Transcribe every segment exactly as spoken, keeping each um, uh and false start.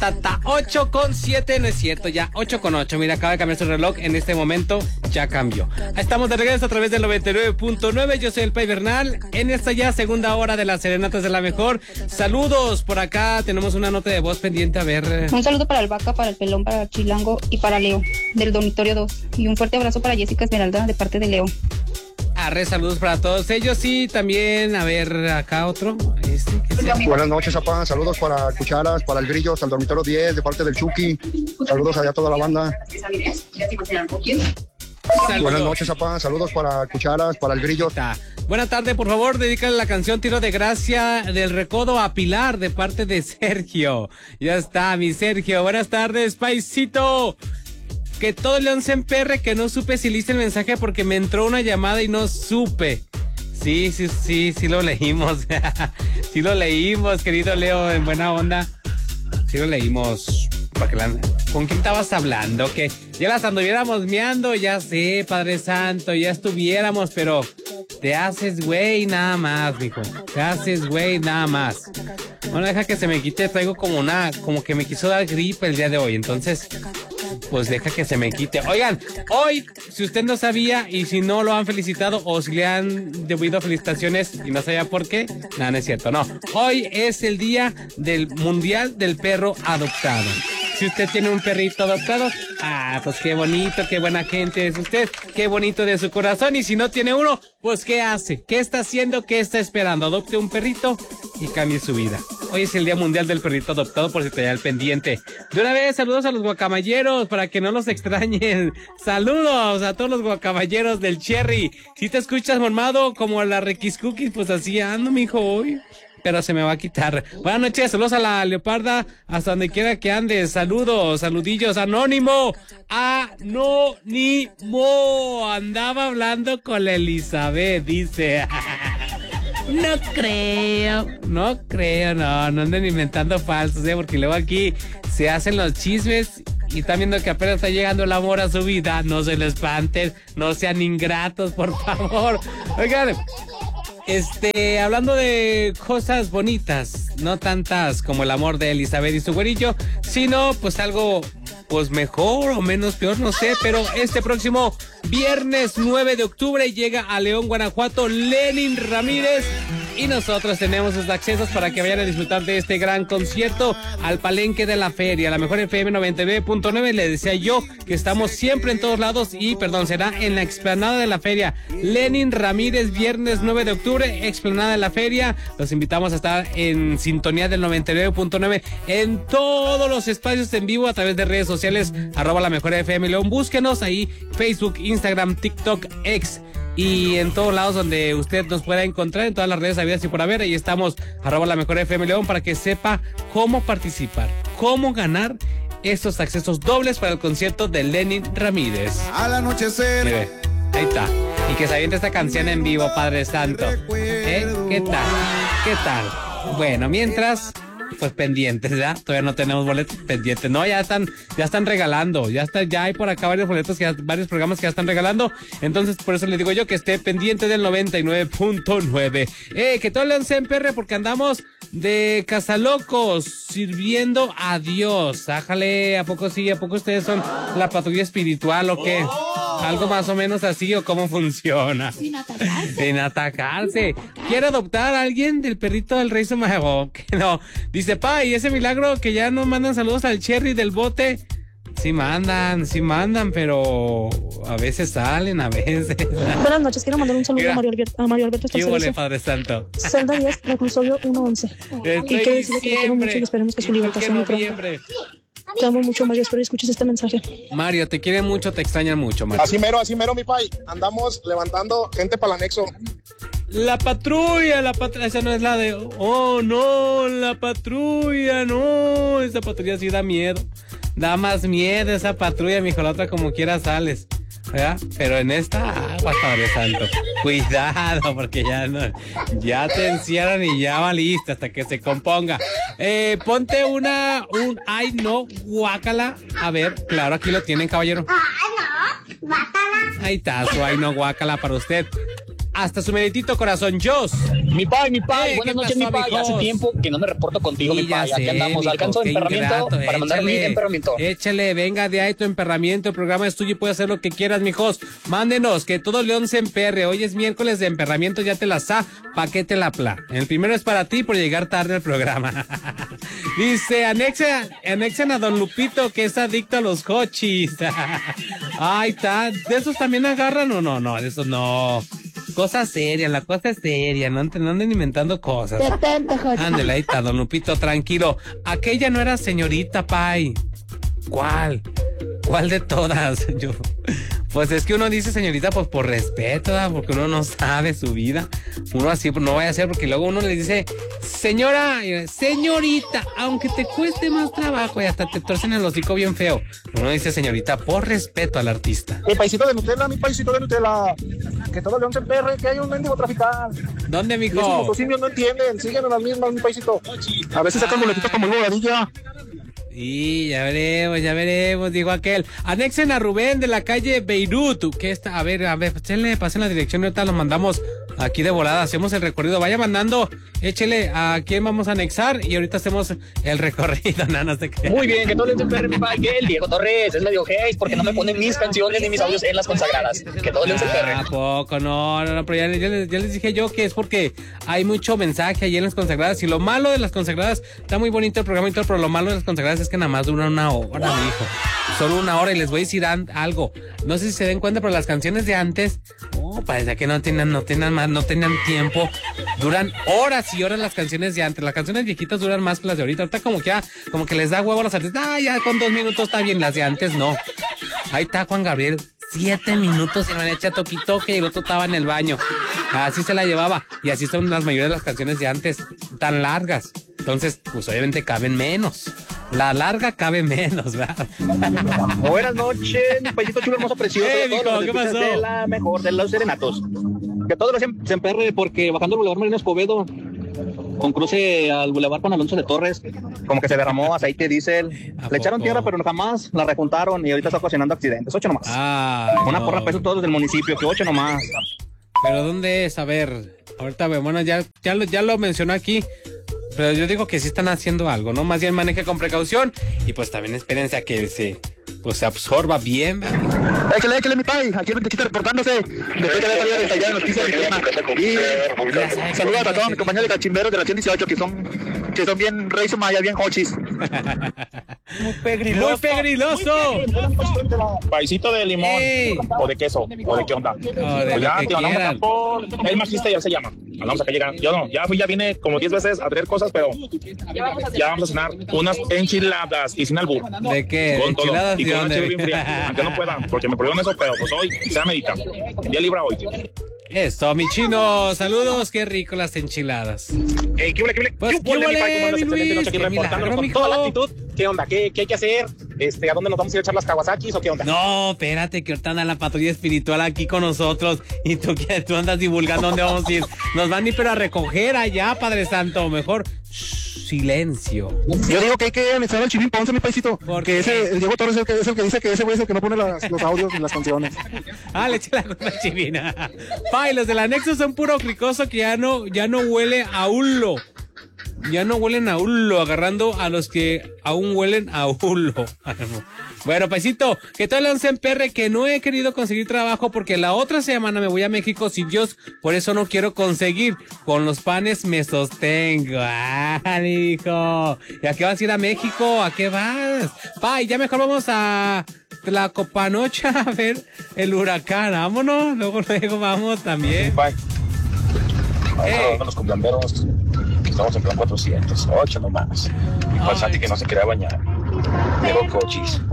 ta, ta, ocho con siete, no es cierto, ya ocho con ocho. Mira, acaba de cambiar su reloj, en este momento ya cambió. Estamos de regreso a través del noventa y nueve punto nueve, yo soy el Pai Bernal, en esta ya segunda hora de las serenatas de la mejor. Saludos, por acá tenemos una nota de voz pendiente, a ver. Un saludo para el Vaca, para el Pelón, para el Chilango y para Leo, del dormitorio dos. Y un fuerte abrazo para Jessica Esmeralda, de parte de Leo. Arre, saludos para todos ellos y también, a ver, acá otro. Este, Buenas noches, apá. Saludos para Cucharas, para el Grillo, hasta el dormitorio diez, de parte del Chucky. Saludos allá a toda la banda. Saludos. Buenas noches, apá. Saludos para Cucharas, para el Grillo. Buenas tardes, por favor, dedícale la canción Tiro de Gracia del Recodo a Pilar, de parte de Sergio. Ya está, mi Sergio. Buenas tardes, paisito. Que todo León se emperre, que no supe si leíste el mensaje porque me entró una llamada y no supe. Sí, sí, sí, sí lo leímos. Sí lo leímos, querido Leo, en buena onda. Sí lo leímos. ¿Con quién estabas hablando? Que ya las anduviéramos meando, ya sé, Padre Santo, ya estuviéramos, pero te haces güey nada más, mijo. Te haces güey nada más. Bueno, deja que se me quite, traigo como una, como que me quiso dar gripe el día de hoy, entonces, pues deja que se me quite. Oigan, hoy, si usted no sabía y si no lo han felicitado o si le han debido felicitaciones y no sabía por qué, nada, no es cierto, no. Hoy es el día del Mundial del Perro Adoptado. Si usted tiene un perrito adoptado, ah, pues qué bonito, qué buena gente es usted, qué bonito de su corazón. Y si no tiene uno, pues ¿qué hace? ¿Qué está haciendo? ¿Qué está esperando? Adopte un perrito y cambie su vida. Hoy es el Día Mundial del Perrito Adoptado, por si te da el pendiente. De una vez, saludos a los guacamalleros, para que no los extrañen. Saludos a todos los guacamalleros del Cherry. Si te escuchas mormado como la Requis Cookies, pues así ando, mijo, hoy. Pero se me va a quitar. Buenas noches, saludos a la Leoparda, hasta donde quiera que andes. Saludos, saludillos. Anónimo, Anónimo. Andaba hablando con la Elizabeth, dice. No creo, no creo, no, no anden inventando falsos, ¿eh? Porque luego aquí se hacen los chismes y están viendo que apenas está llegando el amor a su vida. No se lo espanten, no sean ingratos, por favor. Oigan, Este, hablando de cosas bonitas, no tantas como el amor de Elizabeth y su güerillo, sino pues algo pues mejor o menos peor, no sé, pero este próximo viernes nueve de octubre llega a León, Guanajuato, Lenin Ramírez, y nosotros tenemos los accesos para que vayan a disfrutar de este gran concierto al Palenque de la Feria. La mejor F M noventa y nueve punto nueve, le decía yo que estamos siempre en todos lados y, perdón, será en la explanada de la Feria. Lenin Ramírez, viernes nueve de octubre, explanada de la Feria. Los invitamos a estar en sintonía del noventa y nueve punto nueve en todos los espacios en vivo a través de redes sociales, arroba la mejor F M León. Búsquenos ahí, Facebook, Instagram, TikTok, X, y en todos lados donde usted nos pueda encontrar, en todas las redes habidas y por haber. Ahí estamos, arroba la mejor F M León, para que sepa cómo participar, cómo ganar estos accesos dobles para el concierto de Lenin Ramírez. Al anochecer. Mire, ahí está. Y que se aviente esta canción en vivo, Padre Santo. ¿Eh? ¿Qué tal? ¿Qué tal? Bueno, mientras, pues pendientes, ¿ya? Todavía no tenemos boletos pendientes. No, ya están, ya están regalando. Ya está, ya hay por acá varios boletos, que ya, varios programas que ya están regalando. Entonces, por eso le digo yo que esté pendiente del noventa y nueve punto nueve. Eh, que todo León se emperre, porque andamos de cazalocos sirviendo a Dios. Ájale, ¿a poco sí? ¿A poco ustedes son la patrulla espiritual o qué? Algo más o menos así, o cómo funciona. Sin atacarse. Sin atacarse. ¿Quiere adoptar a alguien del perrito del Rey Sumago? Que no. Dice, pa, y ese milagro que ya nos mandan saludos al Cherry del bote. Sí mandan, sí mandan, pero a veces salen, a veces. Buenas noches, quiero mandar un saludo Mira. a Mario Alberto, a Mario Alberto ¿Qué huele, Padre Santo? Celda diez, reclusorio uno once. Y quiero decirle que lo quiero mucho y esperemos que su liberación muy pronto. Te amo mucho, Mario, espero que escuches este mensaje. Mario, te quiere mucho, te extrañan mucho, Mario. Así mero, así mero, mi pai. Andamos levantando gente para el anexo. La patrulla, la patrulla, esa no es la de... Oh, no, la patrulla, no. Esa patrulla sí da miedo. Da más miedo esa patrulla, mijo, la otra como quiera sales, ¿verdad? Pero en esta, aguas, Padre Santo. Cuidado, porque ya no, ya te encierran y ya va listo hasta que se componga. Eh, ponte una, un, ay no, guácala. A ver, claro, aquí lo tienen, caballero. Ay no, guácala. Ahí está, su ay no, guácala para usted. hasta su meritito corazón. Jos. Mi pai, mi pai, Eh, buenas ¿qué noches, mi pasó, pai. mijos? Hace tiempo que no me reporto contigo, Sí, mi ya pai. Aquí sé, andamos. mijo, Alcanzo qué emperramiento ingrato. para mandar mi Échale, emperramiento. Échale, venga de ahí tu emperramiento. El programa es tuyo y puedes hacer lo que quieras, mijos. Mándenos, que todo León se emperre. Hoy es miércoles de emperramiento, ya te la sa, pa' que te la pla. El primero es para ti por llegar tarde al programa. Dice, anexa, anexen a don Lupito, que es adicto a los hochis. Ay, está. ¿De esos también agarran o no? No, de esos no. Cosa seria, la cosa es seria, no anden, no anden inventando cosas. Ándale, ahí está, don Lupito, tranquilo. Aquella no era señorita, pay. ¿Cuál? ¿Cuál de todas? Yo, pues es que uno dice señorita pues por respeto, ¿verdad? Porque uno no sabe su vida. Uno así no vaya a ser, porque luego uno le dice señora, señorita, aunque te cueste más trabajo y hasta te torcen el hocico bien feo. Uno dice señorita por respeto al artista. Mi paisito de Nutella, mi paisito de Nutella. Que todo León se emperre, que hay un mendigo traficante. ¿Dónde, mijo? Y esos motociclos no entienden, siguen en las mismas, mi paisito. A veces sacan boletitos como el Bobadilla. Y ya veremos, ya veremos, dijo aquel. Anexen a Rubén de la calle Beirut, que está, a ver, a ver, échenle, pasen la dirección y ahorita lo mandamos aquí de volada, hacemos el recorrido, vaya mandando, échele a quién vamos a anexar y ahorita hacemos el recorrido, no, no sé qué. Muy bien, que todo León se emperre, mi pai. Que el Diego Torres es medio hate porque no me ponen mis canciones ni mis audios en las consagradas. Que todo León se emperre. ¿A poco? No, no, no, pero ya, ya, les, ya les dije yo que es porque hay mucho mensaje ahí en las consagradas y lo malo de las consagradas, está muy bonito el programa y todo, pero lo malo de las consagradas es que nada más dura una hora, mi hijo. Solo una hora y les voy a decir algo. No sé si se den cuenta, pero las canciones de antes, oh, parece que no tenían, no tenían más, no tenían tiempo. Duran horas y horas las canciones de antes. Las canciones viejitas duran más que las de ahorita. Ahorita como que ya, como que les da huevo a los artistas. Ah, ya con dos minutos está bien. Las de antes no. Ahí está Juan Gabriel. Siete minutos y no le echa toquitoque y el otro estaba en el baño. Así se la llevaba. Y así son las mayorías de las canciones de antes, tan largas. Entonces, pues obviamente caben menos. La larga cabe menos, ¿verdad? Buenas noches, mi paisito chulo, hermoso, precioso. Eh, Todos mijo, los ¿qué pasó? De la mejor, de los serenatos. Que todo lo se, se emperre porque bajando el Boulevard Marino Escobedo, con cruce al Boulevard Juan Alonso de Torres, como que se derramó aceite diésel. Le echaron tierra, pero jamás la rejuntaron y ahorita está ocasionando accidentes. Ocho nomás. Ah, Una no. porra peso todos del municipio, que ocho nomás. ¿Pero dónde es? A ver, ahorita, bueno, ya, ya, lo, ya lo mencionó aquí. Pero yo digo que sí están haciendo algo, ¿no? Más bien maneje con precaución y pues también espérense a que se, pues, se absorba bien, ¿verdad? Échale, échale, mi pai. Aquí el veintiquita reportándose. Después de haber salido de estallar noticias del tema. Y saludos a todos mis compañeros de cachimberos de la ciento dieciocho que son, que son bien rey sumaya, bien hochis. Muy pegriloso. Muy pegriloso. Paisito de limón. Ey. O de queso. O de qué onda. O de Pues lo ya, que te mandamos quieran. acá por el magista, ya se llama. Andamos acá llegando. Yo no, ya fui, ya vine como diez veces a traer cosas, pero ya vamos a cenar unas enchiladas y sin albur. ¿De qué? Con todo. ¿Enchiladas Y de con una dónde? chela bien fría. Aunque no puedan, porque me prohibieron eso, pero pues hoy se amerita. Día libre hoy. Eso, mi chino. Saludos, qué rico las enchiladas. Ey, ¿qué huele, qué huele? Pues, ¿Qué huele, ¿qué mi pai? ¿Cómo huele, andas? mi Excelente Luis? noche aquí Qué reportándonos milagro, con mijo. toda la actitud. ¿Qué onda? ¿Qué, qué hay que hacer? Este, ¿a dónde nos vamos a ir a echar las Kawasakis o qué onda? No, espérate, que ahorita anda la patrulla espiritual aquí con nosotros y tú, que tú andas divulgando dónde vamos a ir. Nos van a ir pero a recoger allá, Padre Santo. Mejor shh, silencio. Yo digo que hay que anexar al Chivín Ponce, mi paisito. ¿Por Que qué? ese, el Diego Torres es el que, es el que dice que ese güey es el que no pone las, los audios en las canciones. Ah, le eché la culpa a Chivina. Pai, los del anexo son puro cricoso que ya no, ya no huele a hulo. Ya no huelen a hulo, agarrando a los que aún huelen a hulo. Bueno, paisito, que tal el once en perre que no he querido conseguir trabajo porque la otra semana me voy a México sin Dios, por eso no quiero conseguir. Con los panes me sostengo. Ah, hijo. ¿Y a qué vas a ir a México? ¿A qué vas? Pai, ya mejor vamos a Tlacopanocha a ver el huracán. Vámonos, luego luego vamos también. Pai. Ey. Los cumpleaños. Estamos en plan cuatrocientos, ocho nomás. Y para Santi que no se quería bañar. Llegó cochis.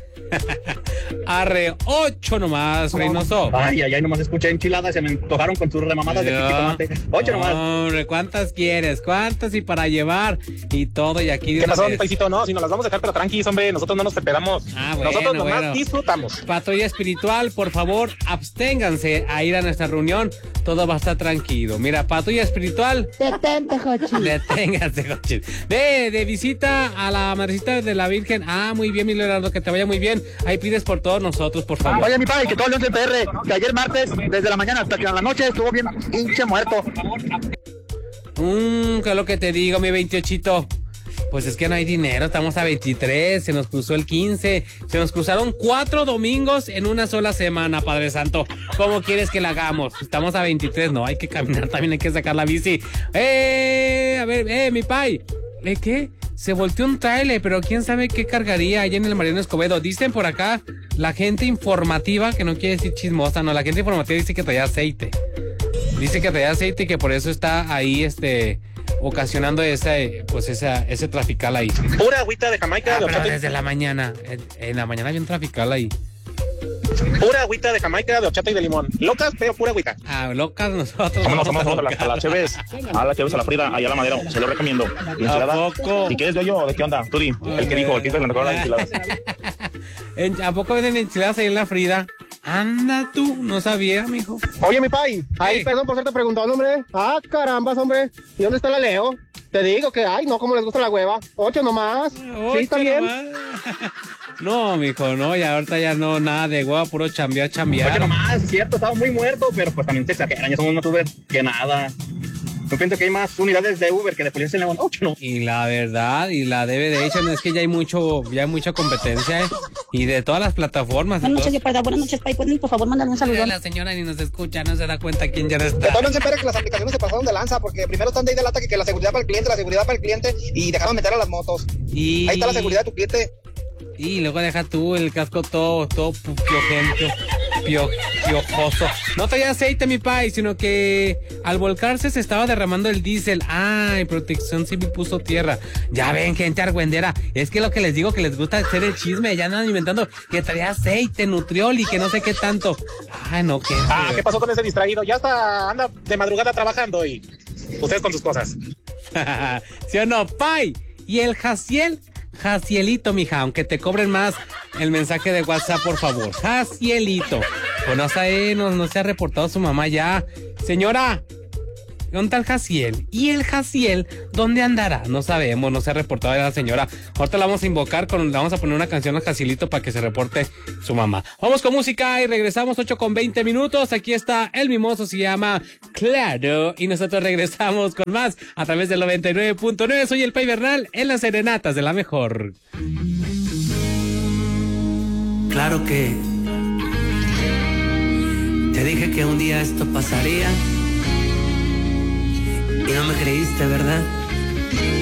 Arre, ocho nomás, Reynoso. Ay, ay, ay, nomás escuché enchiladas y se me antojaron con sus remamadas de No. piquitomate. Ocho nomás. Hombre, ¿cuántas quieres? ¿Cuántas y para llevar? Y todo, y aquí... ¿Qué pasó, mi dices, paisito? No, si nos las vamos a dejar, pero tranquis, hombre. Nosotros no nos esperamos. Ah, bueno, Nosotros nomás bueno. disfrutamos. Patrulla espiritual, por favor, absténganse a ir a nuestra reunión. Todo va a estar tranquilo. Mira, patrulla espiritual. Detente, Jochi. Deténgase, Jochi. De, de visita a la madrecita de la Virgen. Ah, muy bien, mi Leonardo, que te vaya muy bien. Ahí pides por todos nosotros, por favor. Oye, mi padre, que todo el León del P R, que ayer martes, desde la mañana hasta que en la noche estuvo bien pinche muerto. Mmm, ¿qué es lo que te digo, mi veintiochito? Pues es que no hay dinero, estamos a veintitrés, se nos cruzó el quince, se nos cruzaron cuatro domingos en una sola semana, Padre Santo. ¿Cómo quieres que la hagamos? Estamos a veintitrés, no, hay que caminar, también hay que sacar la bici. ¡Eh! A ver, eh, mi pai. ¿Eh, qué? Se volteó un trailer, pero quién sabe qué cargaría allá en el Mariano Escobedo. Dicen por acá, la gente informativa, que no quiere decir chismosa, no, la gente informativa dice que traía aceite. Dice que traía aceite y que por eso está ahí, este... ocasionando ese, pues esa, ese trafical ahí. Pura agüita de Jamaica. Ah, de pero horchata. desde la mañana, en, en la mañana había un trafical ahí. Pura agüita de Jamaica, de horchata y de limón. Locas, pero pura agüita. Ah, locas nosotros. Vámonos, vámonos a la, a la Cheves, a la Cheves, a la Frida, allá a la Madero, se lo recomiendo. Y enchilada, ¿A poco? si quieres de yo, ¿de qué onda? Tú di, el que dijo, el que dijo que le recuerda las enchiladas. En- ¿A poco venden enchiladas ahí en la Frida? Anda tú, no sabía, mijo. Oye, mi pai, ay, Hey. perdón por serte preguntando, hombre. Ah, carambas, hombre. ¿Y dónde está la Leo? Te digo que, ay, no, como les gusta la hueva. Ocho nomás. Ocho Sí, está bien. nomás. No, mijo, no, y ahorita ya no, nada de huevo, puro chambear, chambear. Oye, nomás, es cierto, estaba muy muerto, pero pues también se exageran, ya somos más Uber que nada. Yo pienso que hay más unidades de Uber que de policía en León. Ocho, no. Y la verdad, y la D V D es que ya hay mucho, ya hay mucha competencia, ¿eh? Y de todas las plataformas. Buenas noches, entonces- Leoparda. Buenas noches, Pai. ¿Pueden, por favor, mandarle un saludo? La señora ni nos escucha, no se da cuenta quién ya no está. Entonces no se espera que las aplicaciones se pasaron de lanza, porque primero están de ahí de lata que, que la seguridad para el cliente, la seguridad para el cliente, y dejaron meter a las motos. Y... Ahí está la seguridad de tu cliente. Y luego deja tú el casco todo, todo pu- piojento, pio, piojoso. No traía aceite, mi pai, sino que al volcarse se estaba derramando el diésel. Ay, Protección Civil puso tierra. Ya ven, gente argüendera. Es que lo que les digo, que les gusta hacer el chisme. Ya andan inventando que traía aceite, nutriol y que no sé qué tanto. Ay, no, qué. Ah, ¿qué pasó con ese distraído? Ya está, anda de madrugada trabajando y ustedes con sus cosas. ¿Sí o no, pai? Y el Jaciel, Jacielito, mija, aunque te cobren más el mensaje de WhatsApp, por favor. Jacielito. Pues no sé, no, no se ha reportado su mamá ya. Señora, ¿dónde está el Jaciel? ¿Y el Jaciel dónde andará? No sabemos, no se ha reportado ya la señora. Ahorita la vamos a invocar, con, le vamos a poner una canción al Jacielito para que se reporte su mamá. Vamos con música y regresamos ocho con veinte minutos. Aquí está el mimoso, se llama Claro. Y nosotros regresamos con más a través del noventa y nueve punto nueve. Soy el Pai Bernal en las serenatas de la mejor. Claro que te dije que un día esto pasaría y no me creíste, ¿verdad?